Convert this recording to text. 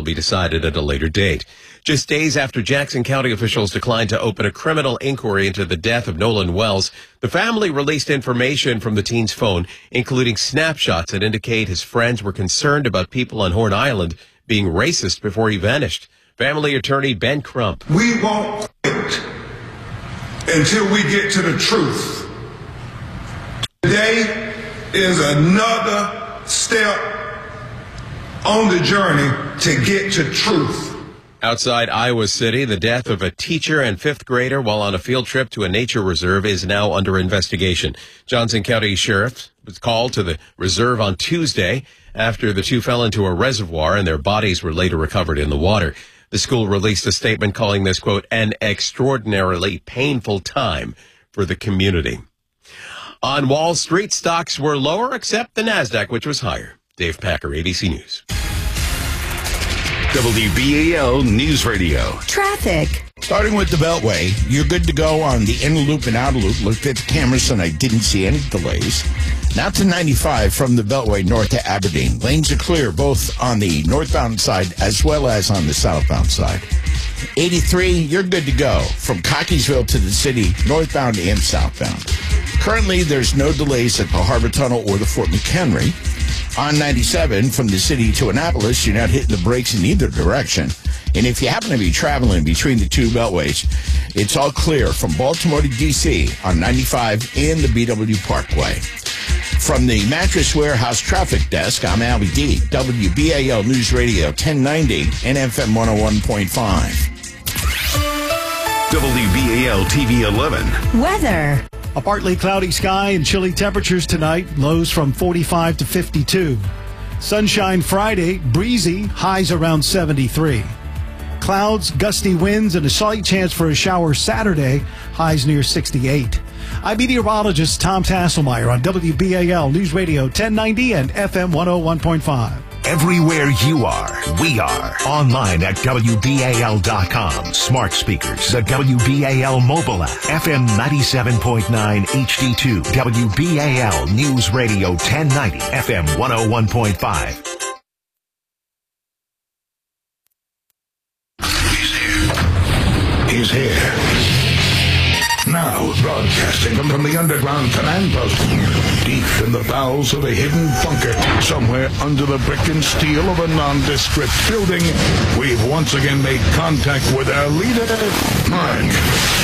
be decided at a later date. Just days after Jackson County officials declined to open a criminal inquiry into the death of Nolan Wells, the family released information from the teen's phone, including snapshots that indicate his friends were concerned about people on Horn Island being racist before he vanished. Family attorney Ben Crump. We won't quit until we get to the truth. Today is another step on the journey to get to truth. Outside Iowa City, the death of a teacher and fifth grader while on a field trip to a nature reserve is now under investigation. Johnson County Sheriff was called to the reserve on Tuesday after the two fell into a reservoir and their bodies were later recovered in the water. The school released a statement calling this, quote, an extraordinarily painful time for the community. On Wall Street, stocks were lower except the NASDAQ, which was higher. Dave Packer, ABC News. WBAL News Radio. Traffic. Starting with the Beltway, you're good to go on the inner loop and outer loop. Looked at the cameras and I didn't see any delays. Now to 95 from the Beltway north to Aberdeen. Lanes are clear both on the northbound side as well as on the southbound side. 83, you're good to go from Cockeysville to the city, northbound and southbound. Currently, there's no delays at the Harbor Tunnel or the Fort McHenry. On 97, from the city to Annapolis, you're not hitting the brakes in either direction. And if you happen to be traveling between the two beltways, it's all clear from Baltimore to D.C. on 95 and the BW Parkway. From the Mattress Warehouse Traffic Desk, I'm Albie D. WBAL News Radio 1090 and FM 101.5. WBAL TV 11. Weather. A partly cloudy sky and chilly temperatures tonight, lows from 45 to 52. Sunshine Friday, breezy, highs around 73. Clouds, gusty winds, and a slight chance for a shower Saturday, highs near 68. I'm meteorologist Tom Tasselmeyer on WBAL News Radio 1090 and FM 101.5. Everywhere you are, we are. Online at WBAL.com. Smart speakers, the WBAL mobile app, FM 97.9 HD2, WBAL News Radio 1090, FM 101.5. He's here. Now broadcasting from the underground command post, deep in the bowels of a hidden bunker, somewhere under the brick and steel of a nondescript building, we've once again made contact with our leader, Mark